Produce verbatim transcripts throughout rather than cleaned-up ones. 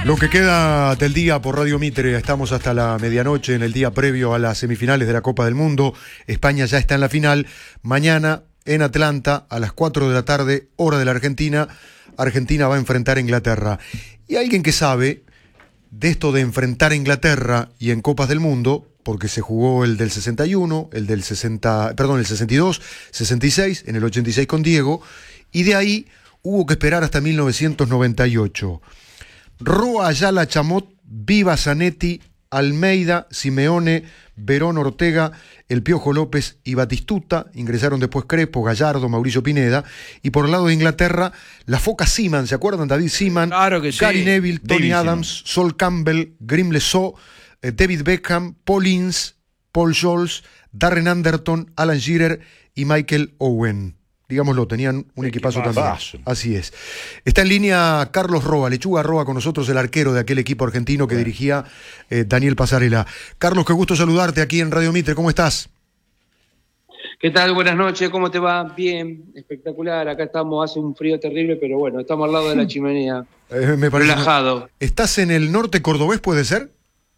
Lo que queda del día por Radio Mitre, estamos hasta la medianoche en el día previo a las semifinales de la Copa del Mundo. España ya está en la final. Mañana en Atlanta a las cuatro de la tarde, hora de la Argentina, Argentina va a enfrentar a Inglaterra. Y alguien que sabe de esto de enfrentar a Inglaterra y en Copas del Mundo, porque se jugó el del sesenta y uno, el del sesenta, perdón, el sesenta y dos, sesenta y seis, en el ochenta y seis con Diego, y de ahí hubo que esperar hasta mil novecientos noventa y ocho. Roa, Ayala, Chamot, Viva, Zanetti, Almeida, Simeone, Verón, Ortega, El Piojo López y Batistuta. Ingresaron después Crespo, Gallardo, Mauricio Pineda. Y por el lado de Inglaterra, la Foca Seaman, ¿se acuerdan? David Seaman, claro que sí. Gary Neville, Tony David Adams, Seaman. Sol Campbell, Grim Lesault, eh, David Beckham, Paul Ince, Paul Scholes, Darren Anderton, Alan Shearer y Michael Owen. Digámoslo, tenían un equipazo, equipazo también. Así es. Está en línea Carlos Roa, Lechuga Roa, con nosotros, el arquero de aquel equipo argentino que bueno. dirigía eh, Daniel Pasarela. Carlos, qué gusto saludarte aquí en Radio Mitre. ¿Cómo estás? ¿Qué tal? Buenas noches. ¿Cómo te va? Bien, espectacular. Acá estamos, hace un frío terrible, pero bueno, estamos al lado de la chimenea. Eh, me parece relajado. Una... ¿Estás en el norte cordobés, puede ser?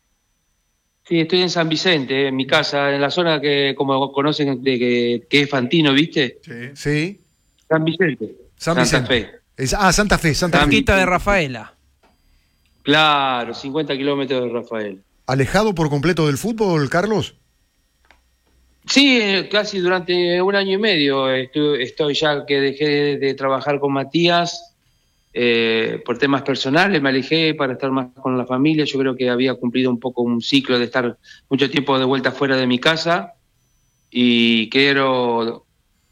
Sí, estoy en San Vicente, en mi casa, en la zona que, como conocen, de que, que es Fantino, ¿viste? Sí. Sí. San Vicente. San Santa Vicente. Fe. Es, ah, Santa Fe, Santa Fe. Cerquita de Rafaela. Claro, cincuenta kilómetros de Rafael. ¿Alejado por completo del fútbol, Carlos? Sí, casi durante un año y medio estoy, estoy ya que dejé de, de trabajar con Matías. Eh, por temas personales me alejé para estar más con la familia. Yo creo que había cumplido un poco un ciclo de estar mucho tiempo de vuelta fuera de mi casa y quiero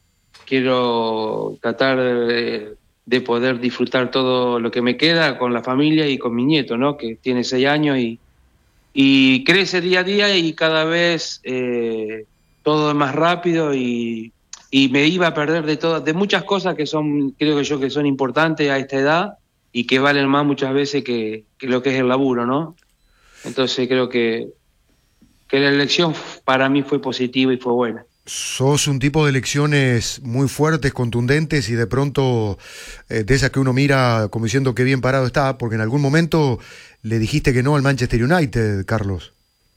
quiero tratar de, de poder disfrutar todo lo que me queda con la familia y con mi nieto, ¿no? Que tiene seis años y, y crece día a día y cada vez eh, todo es más rápido y y me iba a perder de todas, de muchas cosas que son, creo que yo que son importantes a esta edad y que valen más muchas veces que, que lo que es el laburo, ¿no? Entonces creo que, que la elección para mí fue positiva y fue buena. Sos un tipo de elecciones muy fuertes, contundentes y de pronto eh, de esas que uno mira como diciendo qué bien parado está, porque en algún momento le dijiste que no al Manchester United, Carlos.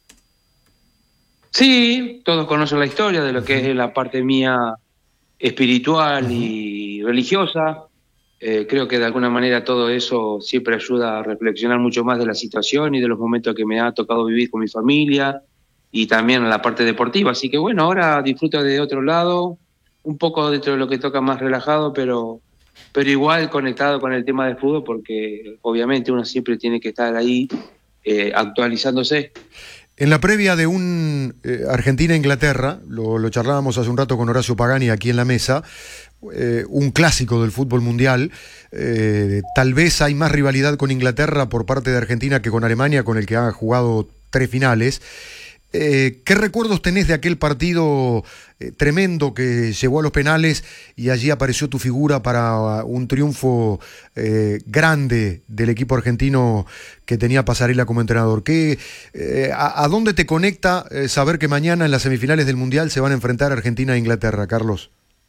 Sí, todos conocen la historia de lo que es la parte mía espiritual uh-huh. y religiosa. Eh, creo que de alguna manera todo eso siempre ayuda a reflexionar mucho más de la situación y de los momentos que me ha tocado vivir con mi familia y también la parte deportiva. Así que bueno, ahora disfruto de otro lado, un poco dentro de lo que toca más relajado, pero, pero igual conectado con el tema de fútbol porque obviamente uno siempre tiene que estar ahí eh, actualizándose. En la previa de un eh, Argentina-Inglaterra, lo, lo charlábamos hace un rato con Horacio Pagani aquí en la mesa, eh, un clásico del fútbol mundial, eh, tal vez hay más rivalidad con Inglaterra por parte de Argentina que con Alemania, con el que ha jugado tres finales. Eh, ¿Qué recuerdos tenés de aquel partido eh, tremendo que llegó a los penales y allí apareció tu figura para un triunfo eh, grande del equipo argentino que tenía Pasarela como entrenador? ¿Qué, eh, a, ¿A dónde te conecta eh, saber que mañana en las semifinales del Mundial se van a enfrentar Argentina e Inglaterra, Carlos?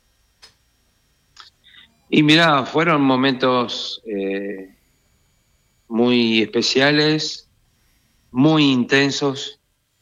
Y mirá, fueron momentos eh, muy especiales, muy intensos.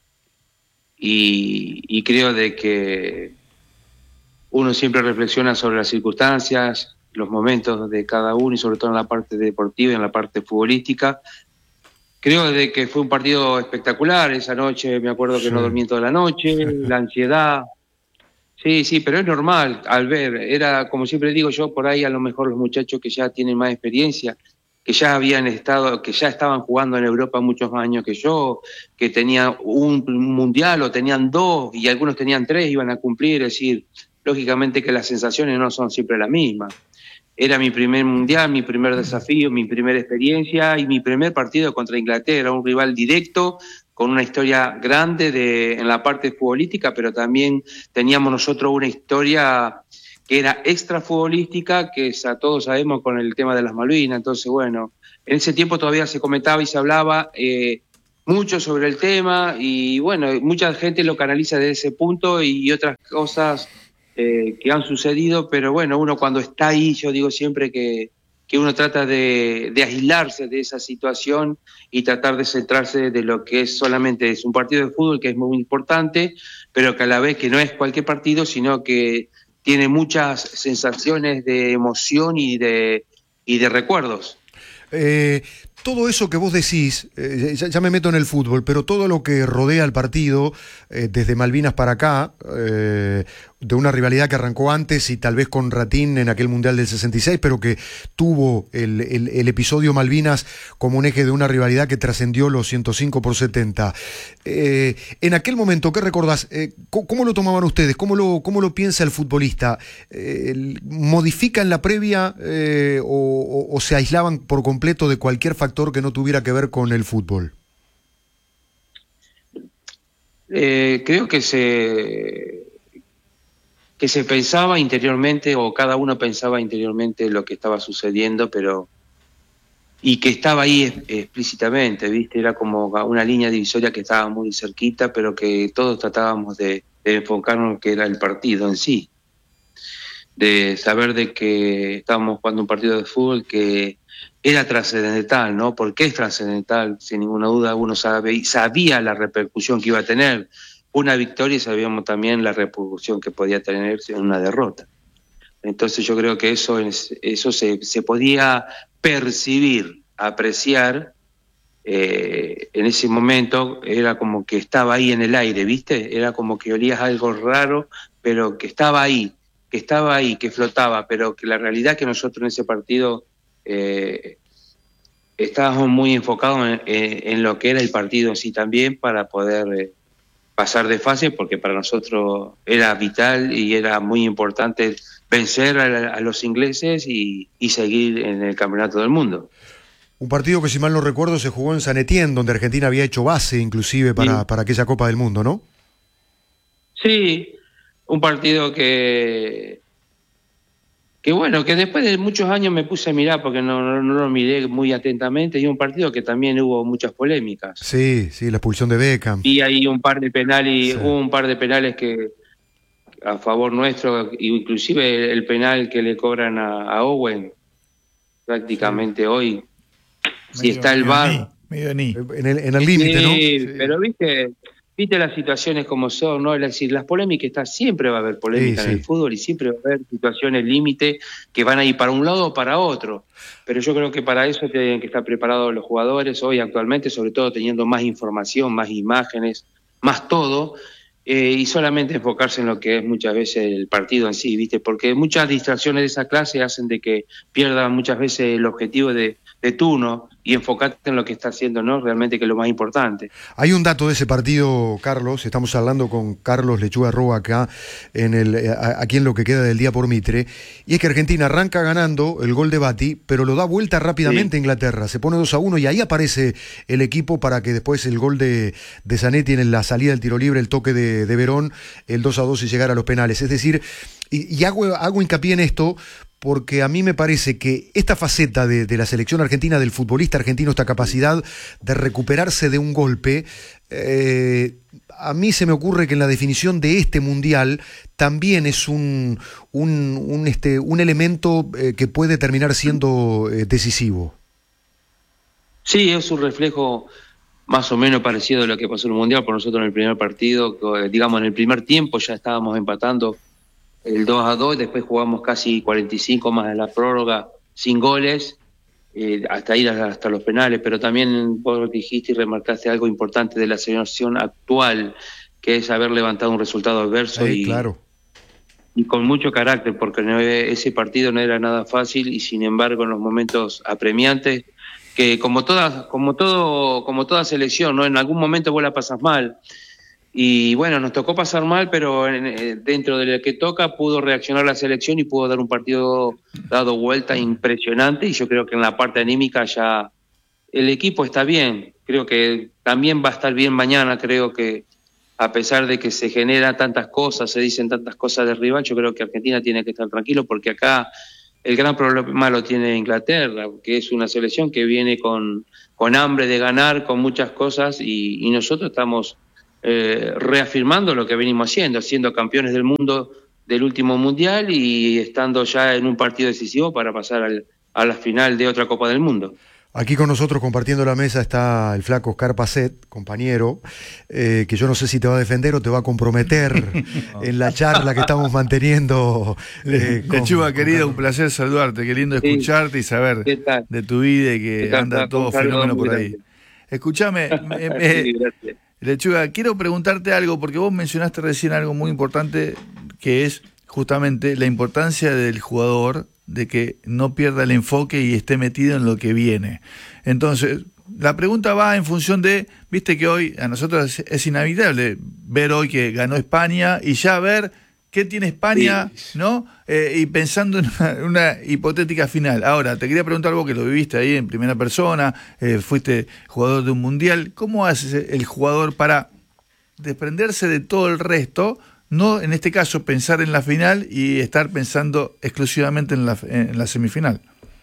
Y, y creo de que uno siempre reflexiona sobre las circunstancias, los momentos de cada uno y sobre todo en la parte deportiva y en la parte futbolística. Creo de que fue un partido espectacular esa noche, me acuerdo que sí. No dormí toda la noche, la ansiedad. Sí, sí, pero es normal al ver, era como siempre digo yo, por ahí a lo mejor los muchachos que ya tienen más experiencia, que ya habían estado, que ya estaban jugando en Europa muchos más años que yo, que tenían un mundial o tenían dos y algunos tenían tres, iban a cumplir, es decir, lógicamente que las sensaciones no son siempre las mismas. Era mi primer mundial, mi primer desafío, mi primera experiencia y mi primer partido contra Inglaterra, un rival directo, con una historia grande de, en la parte futbolística, pero también teníamos nosotros una historia que era extra futbolística, que a todos sabemos con el tema de las Malvinas. Entonces, bueno, en ese tiempo todavía se comentaba y se hablaba eh, mucho sobre el tema y, bueno, mucha gente lo canaliza desde ese punto y otras cosas eh, que han sucedido, pero bueno, uno cuando está ahí, yo digo siempre que, que uno trata de, de aislarse de esa situación y tratar de centrarse de lo que es solamente es un partido de fútbol que es muy importante, pero que a la vez que no es cualquier partido, sino que tiene muchas sensaciones de emoción y de, y de recuerdos. Eh, todo eso que vos decís, eh, ya, ya me meto en el fútbol, pero todo lo que rodea al partido, eh, desde Malvinas para acá, eh, de una rivalidad que arrancó antes y tal vez con Ratín en aquel Mundial del sesenta y seis, pero que tuvo el, el, el episodio Malvinas como un eje de una rivalidad que trascendió los ciento cinco por setenta. Eh, en aquel momento, ¿qué recordás? Eh, ¿Cómo lo tomaban ustedes? ¿Cómo lo, cómo lo piensa el futbolista? Eh, ¿Modifican la previa eh, o, o, o se aislaban por completo de cualquier factor que no tuviera que ver con el fútbol? Eh, creo que se... que se pensaba interiormente, o cada uno pensaba interiormente lo que estaba sucediendo, pero y que estaba ahí es, explícitamente, ¿viste? Era como una línea divisoria que estaba muy cerquita, pero que todos tratábamos de, de enfocarnos en lo que era el partido en sí, de saber de que estábamos jugando un partido de fútbol que era trascendental, ¿no? Porque es trascendental, sin ninguna duda, uno sabe, sabía la repercusión que iba a tener una victoria y sabíamos también la repercusión que podía tener en una derrota. Entonces yo creo que eso, es, eso se, se podía percibir, apreciar, eh, en ese momento era como que estaba ahí en el aire, ¿viste? Era como que olías algo raro, pero que estaba ahí, que estaba ahí, que flotaba, pero que la realidad es que nosotros en ese partido eh, estábamos muy enfocados en, en, en lo que era el partido en sí también para poder... Eh, pasar de fase, porque para nosotros era vital y era muy importante vencer a, a los ingleses y, y seguir en el campeonato del mundo. Un partido que, si mal no recuerdo, se jugó en San Etienne, donde Argentina había hecho base inclusive para, sí. para aquella Copa del Mundo, ¿no? Sí, un partido que que bueno, que después de muchos años me puse a mirar porque no, no, no lo miré muy atentamente, y un partido que también hubo muchas polémicas. Sí, sí, la expulsión de Beckham. Y hay un par de penales, sí. hubo un par de penales que a favor nuestro, inclusive el penal que le cobran a, a Owen, prácticamente sí. hoy, medio, si está el V A R. Medio ni. En el en el límite, sí, ¿no? Sí, pero viste... Viste las situaciones como son, ¿no? Es decir, las polémicas están, siempre va a haber polémica sí, en sí. el fútbol y siempre va a haber situaciones límite que van a ir para un lado o para otro. Pero yo creo que para eso tienen que estar preparados los jugadores hoy actualmente, sobre todo teniendo más información, más imágenes, más todo, eh, y solamente enfocarse en lo que es muchas veces el partido en sí, ¿viste? Porque muchas distracciones de esa clase hacen de que pierdan muchas veces el objetivo de, de turno y enfocarte en lo que está haciendo, ¿no? Realmente que es lo más importante. Hay un dato de ese partido, Carlos, estamos hablando con Carlos Lechuga Roa acá, en el, aquí en lo que queda del día por Mitre, y es que Argentina arranca ganando el gol de Batti, pero lo da vuelta rápidamente sí. a Inglaterra, se pone dos a uno y ahí aparece el equipo para que después el gol de, de Zanetti en la salida del tiro libre, el toque de, de Verón, el dos a dos y llegar a los penales. Es decir, y, y hago, hago hincapié en esto porque a mí me parece que esta faceta de, de la selección argentina, del futbolista argentino, esta capacidad de recuperarse de un golpe, eh, a mí se me ocurre que en la definición de este Mundial también es un, un, un, este, un elemento eh, que puede terminar siendo eh, decisivo. Sí, es un reflejo más o menos parecido a lo que pasó en el Mundial, por nosotros en el primer partido, digamos en el primer tiempo ya estábamos empatando el dos a dos, después jugamos casi cuarenta y cinco más en la prórroga, sin goles, eh, hasta ir hasta los penales, pero también vos dijiste y remarcaste algo importante de la selección actual, que es haber levantado un resultado adverso sí, y, claro. y con mucho carácter, porque no, ese partido no era nada fácil y sin embargo en los momentos apremiantes, que como toda, como todo, como toda selección, ¿no? En algún momento vos la pasas mal. Y bueno, nos tocó pasar mal, pero en, dentro de lo que toca pudo reaccionar la selección y pudo dar un partido dado vuelta impresionante, y yo creo que en la parte anímica ya el equipo está bien, creo que también va a estar bien mañana, creo que a pesar de que se generan tantas cosas, se dicen tantas cosas de rival, yo creo que Argentina tiene que estar tranquilo porque acá el gran problema lo tiene Inglaterra, que es una selección que viene con, con hambre de ganar, con muchas cosas, y, y nosotros estamos... Eh, reafirmando lo que venimos haciendo, siendo campeones del mundo del último mundial y estando ya en un partido decisivo para pasar al, a la final de otra Copa del Mundo. Aquí con nosotros compartiendo la mesa está el flaco Oscar Pacet, compañero, eh, que yo no sé si te va a defender o te va a comprometer no. en la charla que estamos manteniendo. Eh, con, Lechuga, querido, un placer saludarte, qué lindo escucharte sí. y saber de tu vida y que anda todo fenómeno por ahí. Escúchame, eh, sí, Lechuga, quiero preguntarte algo, porque vos mencionaste recién algo muy importante, que es justamente la importancia del jugador, de que no pierda el enfoque y esté metido en lo que viene. Entonces, la pregunta va en función de, viste que hoy a nosotros es, es inevitable ver hoy que ganó España y ya ver qué tiene España, sí. ¿no? Eh, y pensando en una, una hipotética final. Ahora, te quería preguntar vos que lo viviste ahí en primera persona, eh, fuiste jugador de un mundial, ¿cómo hace el jugador para desprenderse de todo el resto? No, en este caso, pensar en la final y estar pensando exclusivamente en la, en la semifinal.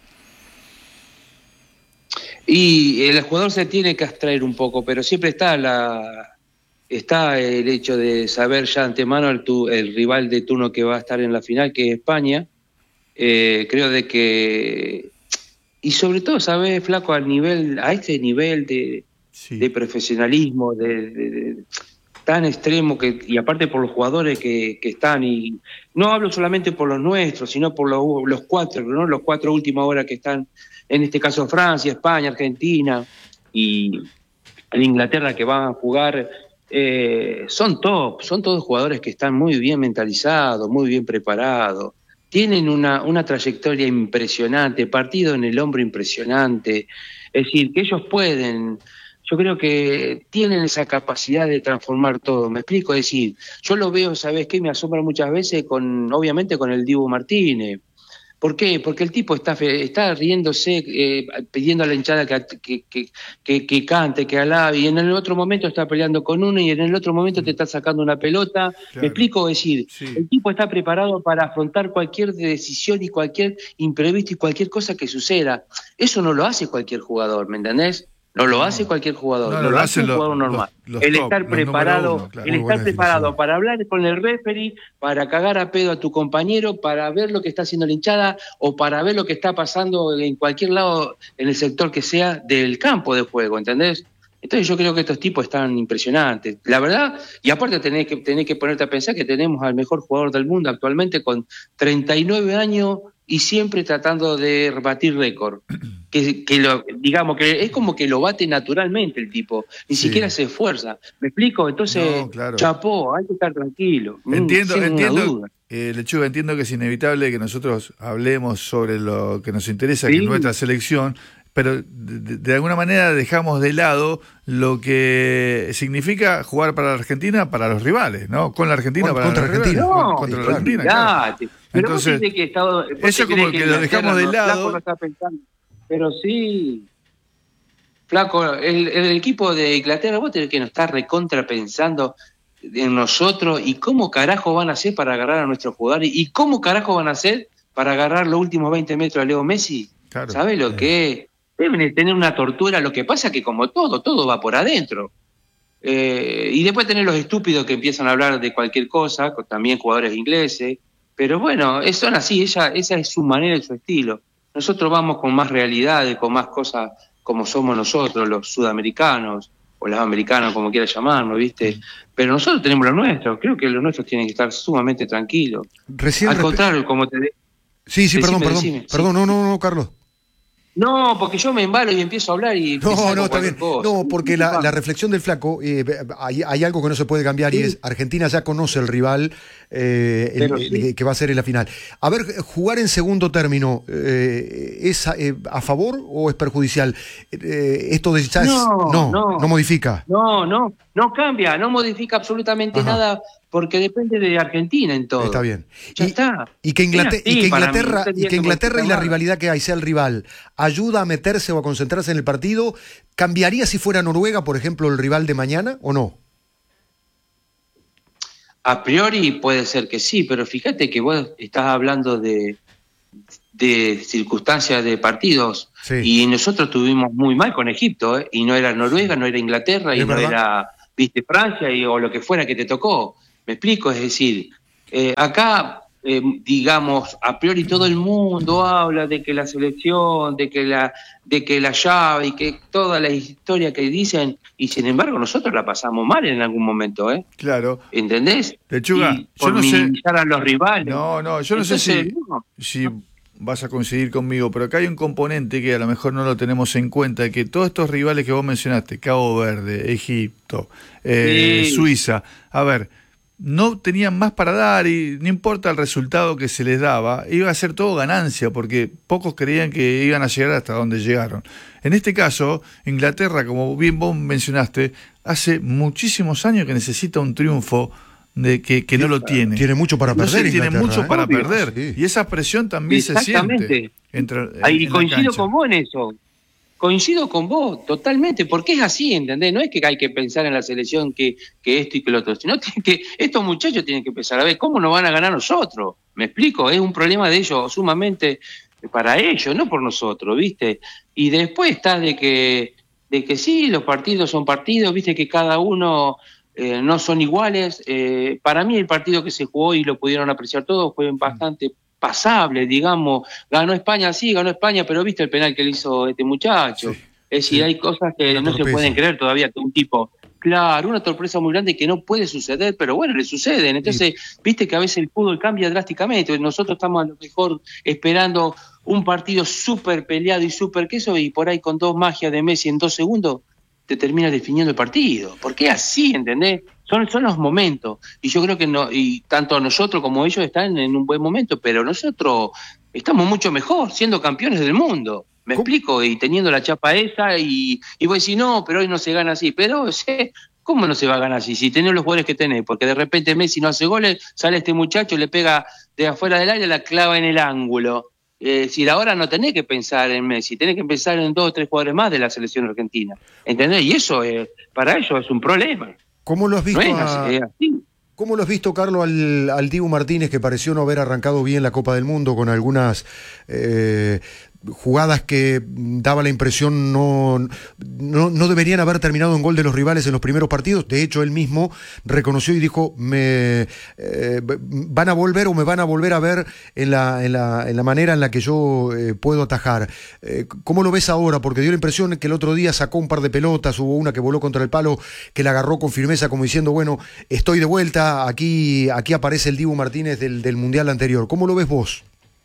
Y el jugador se tiene que abstraer un poco, pero siempre está la está el hecho de saber ya antemano el, tu, el rival de turno que va a estar en la final, que es España. Eh, creo de que... Y sobre todo, ¿sabes, Flaco? Al nivel, a este nivel de, sí. de profesionalismo, de... de, de tan extremo, que y aparte por los jugadores que, que están, y no hablo solamente por los nuestros, sino por los, los cuatro, ¿no? Los cuatro últimas horas que están, en este caso Francia, España, Argentina y Inglaterra, que van a jugar, eh, son top, son todos jugadores que están muy bien mentalizados, muy bien preparados, tienen una, una trayectoria impresionante, partido en el hombro impresionante, es decir, que ellos pueden... Yo creo que tienen esa capacidad de transformar todo, ¿me explico? Es decir, yo lo veo, ¿sabes qué? Me asombra muchas veces, con obviamente con el Dibu Martínez. ¿Por qué? Porque el tipo está está riéndose, eh, pidiendo a la hinchada que, que, que, que, que cante, que alabe, y en el otro momento está peleando con uno, y en el otro momento te está sacando una pelota. Claro. ¿Me explico? Es decir, sí. el tipo está preparado para afrontar cualquier decisión y cualquier imprevisto y cualquier cosa que suceda. Eso no lo hace cualquier jugador, ¿me entendés? No lo hace cualquier jugador, no, no lo hace un jugador lo, normal. Los, los el top, estar preparado, uno, claro. el estar preparado para hablar con el referee, para cagar a pedo a tu compañero, para ver lo que está haciendo la hinchada o para ver lo que está pasando en cualquier lado, en el sector que sea del campo de juego, ¿entendés? Entonces yo creo que estos tipos están impresionantes, la verdad, y aparte tenés que, tenés que ponerte a pensar que tenemos al mejor jugador del mundo actualmente con treinta y nueve años y siempre tratando de batir récord. Que, que lo, digamos que es como que lo bate naturalmente el tipo, ni sí. siquiera se esfuerza. ¿Me explico? Entonces, no, claro. chapó, hay que estar tranquilo. Entiendo, sin entiendo, eh, Lechuga, entiendo que es inevitable que nosotros hablemos sobre lo que nos interesa, sí. que es nuestra selección, pero de, de alguna manera dejamos de lado lo que significa jugar para la Argentina, para los rivales, ¿no? Con la Argentina, para contra la Argentina. No, contra la Argentina, claro. Pero entonces, que estado, eso como que, que lo dejamos de lado. No está pensando. Pero sí, Flaco, el, el equipo de Inglaterra, vos tenés que nos está recontra pensando en nosotros y cómo carajo van a hacer para agarrar a nuestros jugadores y cómo carajo van a hacer para agarrar los últimos veinte metros a Leo Messi. Claro. ¿Sabés lo que es? Deben tener una tortura, lo que pasa es que como todo, todo va por adentro. Eh, y después tenés los estúpidos que empiezan a hablar de cualquier cosa, también jugadores ingleses, pero bueno, son así, ella, esa es su manera y su estilo. Nosotros vamos con más realidades, con más cosas como somos nosotros, los sudamericanos, o los americanos, como quieras llamarnos, ¿viste? Pero nosotros tenemos lo nuestro, creo que los nuestros tienen que estar sumamente tranquilos. Recién Al contrario, como te... De... Sí, sí, decime, perdón, perdón, decime, perdón, sí. no, no, no, Carlos. No, porque yo me embalo y empiezo a hablar y... No, no, está bien. Cosa. No, porque la, la reflexión del flaco, eh, hay, hay algo que no se puede cambiar sí. y es Argentina ya conoce el rival eh, el, sí. el, que va a ser en la final. A ver, jugar en segundo término, eh, ¿es a, eh, a favor o es perjudicial? Eh, esto de ya es, no, no, no, no modifica. No, no, no cambia, no modifica absolutamente Ajá. nada porque depende de Argentina en todo. Está bien. Ya y, está. Y que Inglaterra, y que Inglaterra, y que Inglaterra y la rivalidad que hay, sea el rival, ayuda a meterse o a concentrarse en el partido, ¿cambiaría si fuera Noruega, por ejemplo, el rival de mañana o no? A priori puede ser que sí, pero fíjate que vos estás hablando de, de circunstancias de partidos sí. y nosotros estuvimos muy mal con Egipto, ¿eh? Y no era Noruega, no era Inglaterra y no verdad? era, viste, Francia y, o lo que fuera que te tocó. Me explico, es decir, eh, acá eh, digamos, a priori todo el mundo habla de que la selección, de que la de que la llave y que toda la historia que dicen, y sin embargo nosotros la pasamos mal en algún momento, ¿eh? Claro. ¿Entendés? Lechuga, y por yo no sé... a los rivales. No, no, yo no Entonces, sé si, no. si vas a coincidir conmigo, pero acá hay un componente que a lo mejor no lo tenemos en cuenta, que todos estos rivales que vos mencionaste, Cabo Verde, Egipto, eh, sí. Suiza, a ver, no tenían más para dar y no importa el resultado que se les daba, iba a ser todo ganancia, porque pocos creían que iban a llegar hasta donde llegaron. En este caso, Inglaterra, como bien vos mencionaste, hace muchísimos años que necesita un triunfo de que, que no lo tiene. Tiene mucho para perder. No sé, tiene mucho ¿eh? para Obvio, perder. Sí. Y esa presión también se siente. Entre, Ahí en coincido con vos en eso. Coincido con vos, totalmente, porque es así, ¿entendés? No es que hay que pensar en la selección que, que esto y que lo otro, sino que estos muchachos tienen que pensar, a ver, ¿cómo nos van a ganar nosotros? ¿Me explico? Es un problema de ellos sumamente para ellos, no por nosotros, ¿viste? Y después está de que, de que sí, los partidos son partidos, ¿viste? Que cada uno eh, no son iguales. Eh, para mí el partido que se jugó y lo pudieron apreciar todos fue bastante pasable, digamos. Ganó España, sí, ganó España, pero viste el penal que le hizo este muchacho. Sí, es decir, sí. Hay cosas que una no torpeza. Se pueden creer todavía que un tipo, claro, una sorpresa muy grande que no puede suceder, pero bueno, le suceden. Entonces, sí. Viste que a veces el fútbol cambia drásticamente. Nosotros estamos a lo mejor esperando un partido súper peleado y súper queso, y por ahí con dos magias de Messi en dos segundos te termina definiendo el partido. Porque es así, ¿entendés? Son, son los momentos, y yo creo que no, y tanto nosotros como ellos están en un buen momento, pero nosotros estamos mucho mejor siendo campeones del mundo, me ¿Cómo? Explico, y teniendo la chapa esa, y, y vos decís, no, pero hoy no se gana así, pero ¿sí? ¿Cómo no se va a ganar así? Si tenés los jugadores que tenés, porque de repente Messi no hace goles, sale este muchacho, le pega de afuera del área, la clava en el ángulo. Eh, si ahora no tenés que pensar en Messi, tenés que pensar en dos o tres jugadores más de la selección argentina, ¿entendés? Y eso, eh, para ellos es un problema. ¿Cómo lo has visto, no a... es así. ¿Cómo lo has visto, Carlos, al, al Dibu Martínez, que pareció no haber arrancado bien la Copa del Mundo, con algunas eh, jugadas que daba la impresión no, no, no deberían haber terminado en gol de los rivales en los primeros partidos? De hecho, él mismo reconoció y dijo, me eh, van a volver o me van a volver a ver en la, en la, en la manera en la que yo eh, puedo atajar. Eh, ¿Cómo lo ves ahora? Porque dio la impresión que el otro día sacó un par de pelotas, hubo una que voló contra el palo, que la agarró con firmeza, como diciendo, bueno, estoy de vuelta, aquí, aquí aparece el Dibu Martínez del, del Mundial anterior. ¿Cómo lo ves vos?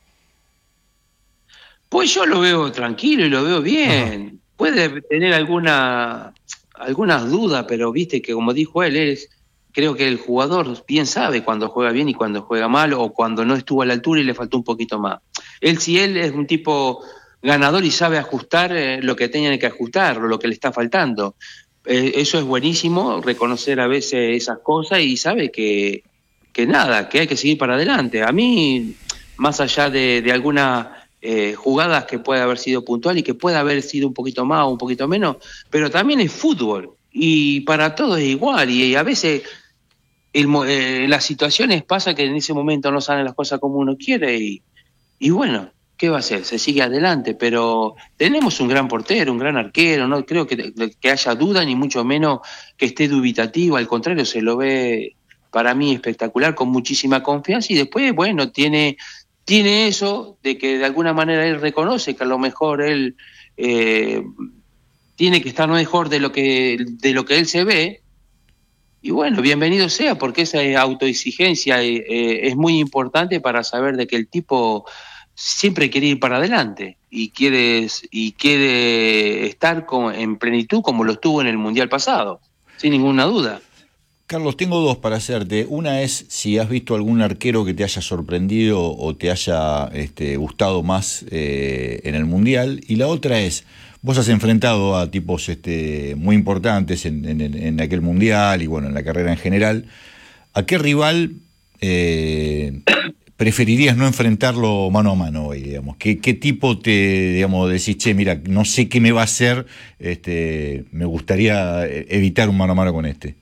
Pues yo lo veo tranquilo y lo veo bien. Ajá. Puede tener alguna algunas dudas, pero viste que como dijo él, es, creo que el jugador bien sabe cuando juega bien y cuando juega mal, o cuando no estuvo a la altura y le faltó un poquito más. Él, si él es un tipo ganador y sabe ajustar eh, lo que tenía que ajustar, o lo que le está faltando. Eh, eso es buenísimo, reconocer a veces esas cosas, y sabe que, que nada, que hay que seguir para adelante. A mí, más allá de, de alguna... Eh, jugadas que puede haber sido puntual y que puede haber sido un poquito más o un poquito menos, pero también es fútbol y para todos es igual, y, y a veces el, eh, las situaciones pasa que en ese momento no salen las cosas como uno quiere, y, y bueno, ¿qué va a hacer? Se sigue adelante, pero tenemos un gran portero, un gran arquero, no creo que, que haya duda, ni mucho menos que esté dubitativo, al contrario, se lo ve para mí espectacular, con muchísima confianza, y después, bueno, tiene... Tiene eso de que de alguna manera él reconoce que a lo mejor él eh, tiene que estar mejor de lo que de lo que él se ve, y bueno, bienvenido sea, porque esa autoexigencia eh, es muy importante para saber de que el tipo siempre quiere ir para adelante y quiere, y quiere estar con, en plenitud como lo estuvo en el Mundial pasado, sin ninguna duda. Carlos, tengo dos para hacerte. Una es si has visto algún arquero que te haya sorprendido o te haya este, gustado más eh, en el Mundial. Y la otra es, vos has enfrentado a tipos este, muy importantes en, en, en aquel Mundial y bueno, en la carrera en general. ¿A qué rival eh, preferirías no enfrentarlo mano a mano hoy, digamos? ¿Qué, qué tipo te, digamos, decís, che, mira, no sé qué me va a hacer, este, me gustaría evitar un mano a mano con este?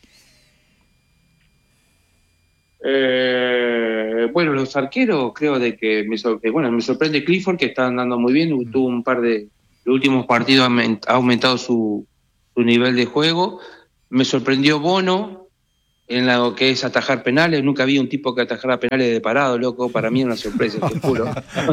Eh, bueno, los arqueros creo de que me sorprende, bueno, me sorprende Clifford, que está andando muy bien, mm. tuvo un par de los últimos partidos, ha aumentado su, su nivel de juego. Me sorprendió Bono, en lo que es atajar penales. Nunca había un tipo que atajara penales de parado, loco. Para mí es una sorpresa, te juro.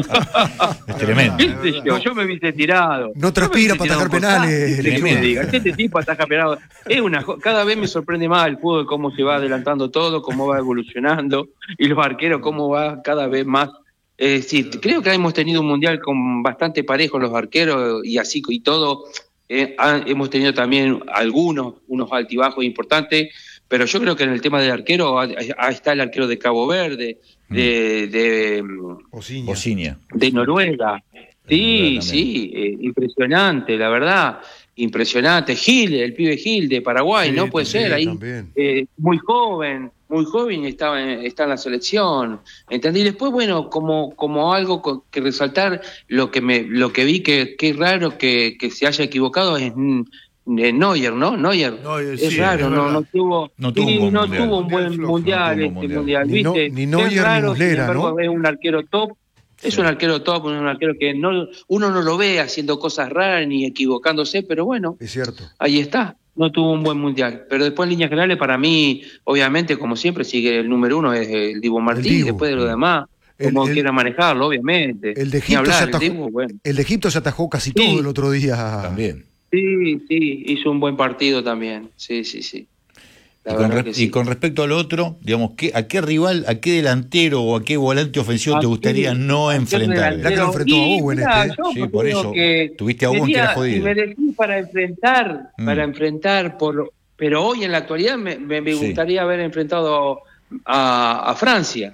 Es tremendo. Yo, yo me viste tirado. No transpira para atajar penales. ¿Qué me diga? Este tipo ataja penales. Es una, cada vez me sorprende más el fútbol, cómo se va adelantando todo, cómo va evolucionando, y los arqueros cómo va cada vez más. Es decir, creo que hemos tenido un mundial con bastante parejo los arqueros y así y todo. Eh, ha, hemos tenido también algunos, unos altibajos importantes. Pero yo creo que en el tema de arquero, ahí está el arquero de Cabo Verde, de, de, Ociña. de Noruega. Sí, sí, eh, impresionante, la verdad, impresionante. Gil, el pibe Gil de Paraguay, sí, no puede también, ser, ahí eh, muy joven, muy joven estaba en, está en la selección. ¿Entendí? Después, bueno, como como algo que resaltar, lo que me lo que vi que, que es raro que, que se haya equivocado es... Eh, Neuer, ¿no? Neuer. Neuer es sí, raro, es no, no tuvo, no tuvo, sí, un, no mundial. tuvo un buen no mundial tuvo este mundial. mundial, ni ¿viste? No, ni Neuer es raro, ni Muslera, sin embargo, ¿no? Es un arquero top, es sí. un arquero top, un arquero que no uno no lo ve haciendo cosas raras ni equivocándose, pero bueno, es cierto. Ahí está. No tuvo un buen mundial, pero después en líneas generales para mí, obviamente, como siempre, sigue el número uno es el Dibu Martínez, el Dibu. Después de lo demás. Como el, quiera manejarlo, obviamente. El de Egipto, hablar, se, atajó, el Dibu, bueno. el de Egipto se atajó casi sí. todo el otro día. También. Sí, sí, hizo un buen partido también. Sí, sí, sí. Y con, re- sí. y con respecto al otro, digamos, ¿qué, ¿a qué rival, a qué delantero o a qué volante ofensivo te gustaría no enfrentar? La que lo enfrentó a Hugo en este. Sí, por eso. Tuviste a Hugo que era jodido. Si me decís para enfrentar, mm. para enfrentar, por, pero hoy en la actualidad me, me, me gustaría sí. haber enfrentado a, a Francia.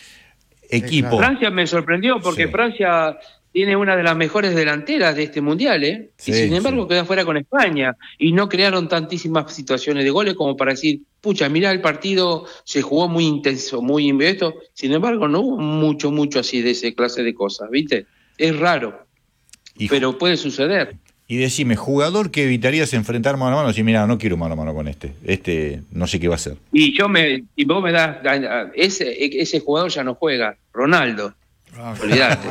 Equipo. Francia me sorprendió porque sí. Francia tiene una de las mejores delanteras de este mundial, ¿eh? Sí, y sin embargo sí. quedó fuera con España y no crearon tantísimas situaciones de goles como para decir, pucha, mirá, el partido se jugó muy intenso, muy esto. Sin embargo, no hubo mucho, mucho así de esa clase de cosas, ¿viste? Es raro, Hijo. pero puede suceder. Y decime, jugador que evitarías enfrentar mano a mano, si mira, no quiero mano a mano con este, este no sé qué va a hacer. Y yo me, y vos me das, ese, ese jugador ya no juega, Ronaldo. Ah, olvídate.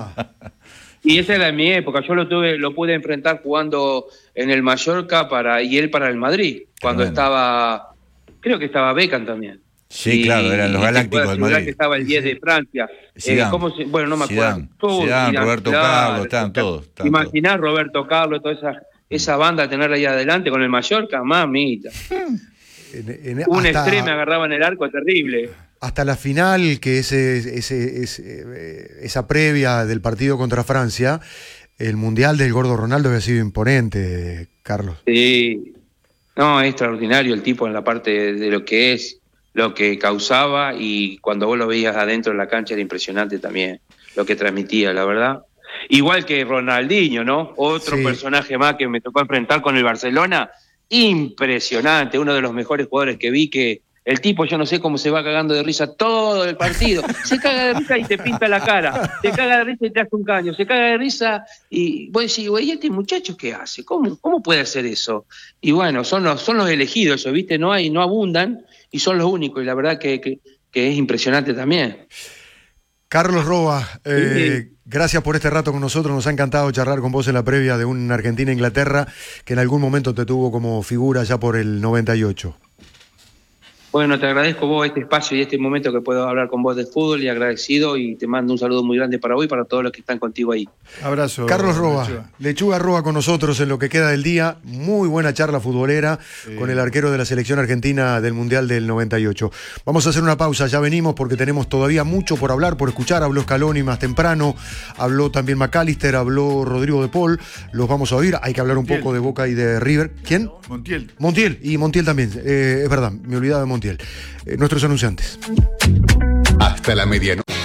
Y esa era mi época, yo lo tuve, lo pude enfrentar jugando en el Mallorca para y él para el Madrid, cuando Tremendo. estaba, creo que estaba Beckham también. Sí, y, claro, eran los Galácticos del Madrid. Que estaba el diez sí. de Francia. Zidane, eh, ¿cómo se, bueno, no me acuerdo. Zidane, Todo, Zidane, Zidane Roberto claro, Carlos, estaban todos. Imaginar Roberto Carlos, toda esa, esa banda tenerla ahí adelante con el Mallorca, mamita. En, en, Un hasta... extremo agarraba en el arco terrible. Hasta la final, que ese, ese, ese, esa previa del partido contra Francia, el Mundial del Gordo Ronaldo había sido imponente, Carlos. Sí, no, es extraordinario el tipo en la parte de, de lo que es, lo que causaba, y cuando vos lo veías adentro de la cancha era impresionante también, lo que transmitía, la verdad. Igual que Ronaldinho, ¿no? Otro sí. personaje más que me tocó enfrentar con el Barcelona, impresionante, uno de los mejores jugadores que vi, que el tipo, yo no sé cómo se va cagando de risa todo el partido. Se caga de risa y te pinta la cara. Se caga de risa y te hace un caño. Se caga de risa y vos decís, güey, ¿y este muchacho qué hace? ¿Cómo, cómo puede hacer eso? Y bueno, son los, son los elegidos, eso, ¿viste? No hay, no abundan y son los únicos. Y la verdad que, que, que es impresionante también. Carlos Roa, eh, sí. gracias por este rato con nosotros. Nos ha encantado charlar con vos en la previa de un Argentina-Inglaterra que en algún momento te tuvo como figura ya por el noventa y ocho. Bueno, te agradezco vos este espacio y este momento que puedo hablar con vos de fútbol, y agradecido, y te mando un saludo muy grande para vos y para todos los que están contigo ahí. Abrazo. Carlos Roa, Lechuga, Lechuga Roa con nosotros en lo que queda del día. Muy buena charla futbolera sí. con el arquero de la selección argentina del Mundial del noventa y ocho. Vamos a hacer una pausa, ya venimos porque tenemos todavía mucho por hablar, por escuchar. Habló Scaloni más temprano, habló también McAllister, habló Rodrigo de Paul. Los vamos a oír. Hay que hablar un Montiel. poco de Boca y de River. ¿Quién? Montiel. Montiel, y Montiel también. Eh, es verdad, me olvidaba de Montiel. Eh, nuestros anunciantes. Hasta la medianoche.